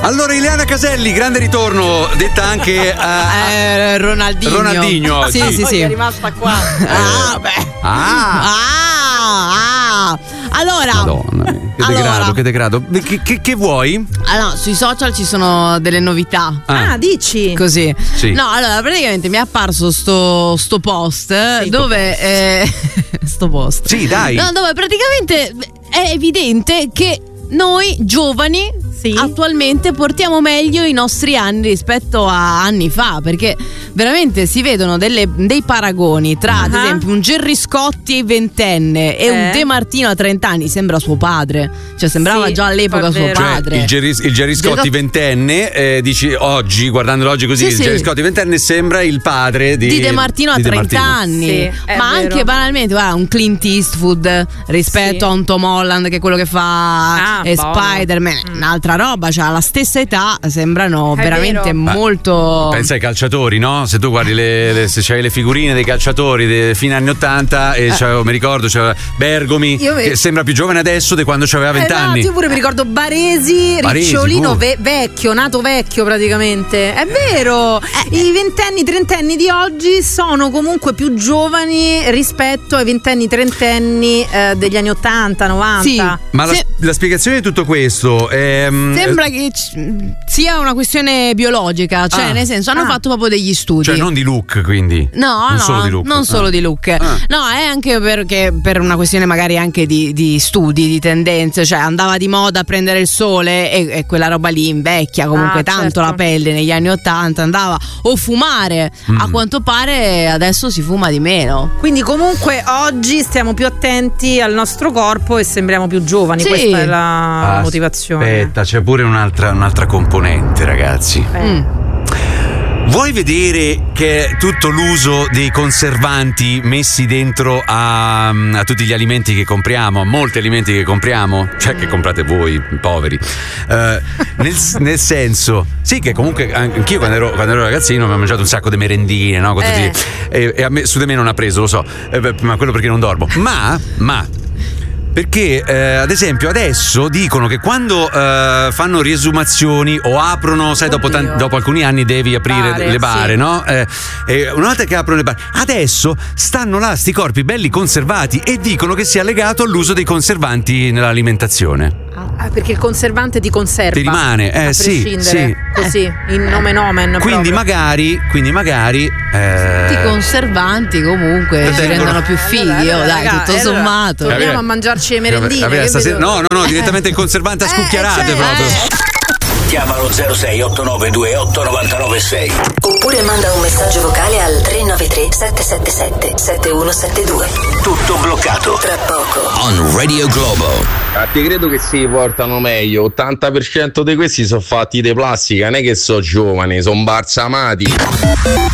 Allora, Ileana Caselli, grande ritorno, detta anche Ronaldinho. Sì. È rimasta qua. Allora, Madonna mia, che degrado. Che vuoi? Allora, sui social ci sono delle novità. Dici? Così. Sì. No, allora praticamente mi è apparso sto post dove sto post. Sì, dai. No, dove praticamente è evidente che noi giovani attualmente portiamo meglio i nostri anni rispetto a anni fa, perché veramente si vedono dei paragoni tra ad esempio un Gerry Scotti ventenne e un De Martino a 30 anni. Sembra suo padre, cioè sembrava già all'epoca suo padre. Cioè, il Gerry Scotti ventenne, dici oggi, guardandolo oggi così, il Gerry Scotti ventenne sembra il padre di De Martino a 30 anni. Ma anche banalmente un Clint Eastwood rispetto a un Tom Holland, che è quello che fa Spider-Man, un'altra roba, cioè alla stessa età sembrano veramente molto. Pensa ai calciatori, no? Se tu guardi se c'hai le figurine dei calciatori dei fine anni 80 e mi ricordo c'era Bergomi che sembra più giovane adesso di quando aveva 20 anni. Io pure mi ricordo Baresi Ricciolino vecchio, nato vecchio praticamente. È vero, i ventenni, trentenni di oggi sono comunque più giovani rispetto ai ventenni, trentenni degli anni 80, 90. Sì. Ma la spiegazione di tutto questo sembra che sia una questione biologica, cioè nel senso hanno fatto proprio degli studi. Cioè non di look, quindi. Non solo di look. No, è anche perché per una questione magari anche di studi, di tendenze, cioè andava di moda a prendere il sole e quella roba lì invecchia comunque tanto la pelle negli anni 80, andava o fumare, a quanto pare adesso si fuma di meno. Quindi comunque oggi stiamo più attenti al nostro corpo e sembriamo più giovani, questa è la motivazione. Aspetta, c'è pure un'altra componente, ragazzi. Vuoi vedere che è tutto l'uso dei conservanti messi dentro a tutti gli alimenti che compriamo, a molti alimenti che compriamo, cioè che comprate voi, poveri, nel senso, sì, che comunque anch'io quando ero ragazzino mi ho mangiato un sacco di merendine, no? E a me, su di me non ha preso, lo so, ma quello perché non dormo, ma perché ad esempio adesso dicono che quando fanno riesumazioni o aprono, sai, dopo alcuni anni devi aprire le bare, no? E una volta che aprono le bare, adesso stanno là sti corpi belli conservati e dicono che sia legato all'uso dei conservanti nell'alimentazione. Perché il conservante ti conserva, ti rimane, a prescindere, così, in nomen omen. Quindi magari tutti i conservanti comunque ci rendono più fighi, dai, tutto sommato. Torniamo a mangiarci le merendine. No, direttamente il conservante a scucchiarate proprio. Chiama allo 06 8928 996 oppure manda un messaggio vocale al 393 777 7172. Tutto bloccato. Tra poco on Radio Globo. Ti credo che si portano meglio. 80% di questi sono fatti di plastica, non è che sono giovani, sono balsamati.